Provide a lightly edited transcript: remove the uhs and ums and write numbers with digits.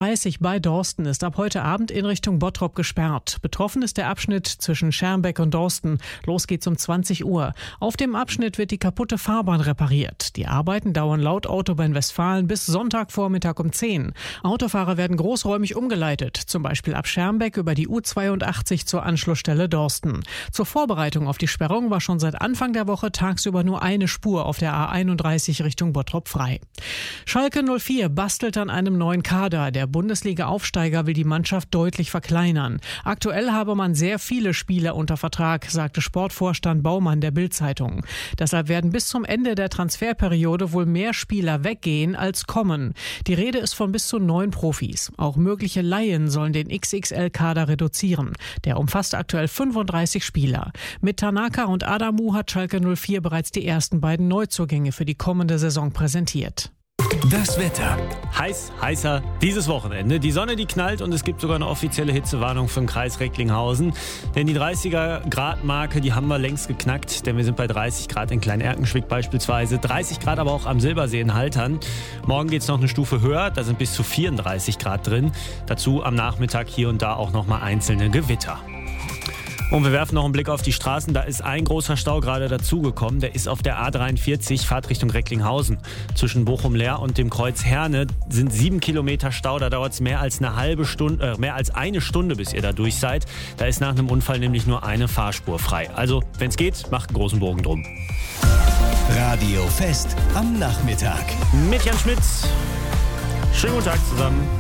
A31 bei Dorsten ist ab heute Abend in Richtung Bottrop gesperrt. Betroffen ist der Abschnitt zwischen Schermbeck und Dorsten. Los geht's um 20 Uhr. Auf dem Abschnitt wird die kaputte Fahrbahn repariert. Die Arbeiten dauern laut Autobahn Westfalen bis Sonntagvormittag um 10. Autofahrer werden großräumig umgeleitet, zum Beispiel ab Schermbeck über die U82 zur Anschlussstelle Dorsten. Zur Vorbereitung auf die Sperrung war schon seit Anfang der Woche tagsüber nur eine Spur auf der A31 Richtung Bottrop frei. Schalke 04 bastelt an einem neuen Kader. Der Bundesliga-Aufsteiger will die Mannschaft deutlich verkleinern. Aktuell habe man sehr viele Spieler unter Vertrag, sagte Sportvorstand Baumann der Bild-Zeitung. Deshalb werden bis zum Ende der Transferperiode wohl mehr Spieler weggehen als kommen. Die Rede ist von bis zu 9 Profis. Auch mögliche Laien sollen den XXL-Kader reduzieren. Der umfasst aktuell 35 Spieler. Mit Tanaka und Adamu hat Schalke 04 bereits die ersten beiden Neuzugänge für die kommende Saison präsentiert. Das Wetter. Heißer dieses Wochenende. Die Sonne, die knallt und es gibt sogar eine offizielle Hitzewarnung für den Kreis Recklinghausen. Denn die 30er-Grad-Marke, die haben wir längst geknackt. Denn wir sind bei 30 Grad in Klein-Erkenschwick beispielsweise. 30 Grad aber auch am Silbersee in Haltern. Morgen geht es noch eine Stufe höher. Da sind bis zu 34 Grad drin. Dazu am Nachmittag hier und da auch noch mal einzelne Gewitter. Und wir werfen noch einen Blick auf die Straßen. Da ist ein großer Stau gerade dazugekommen. Der ist auf der A43, Fahrtrichtung Recklinghausen. Zwischen Bochum-Leer und dem Kreuz Herne sind 7 Kilometer Stau. Da dauert es mehr als eine Stunde, bis ihr da durch seid. Da ist nach einem Unfall nämlich nur eine Fahrspur frei. Also, wenn es geht, macht einen großen Bogen drum. Radio Fest am Nachmittag. Mit Jan Schmitz. Schönen guten Tag zusammen.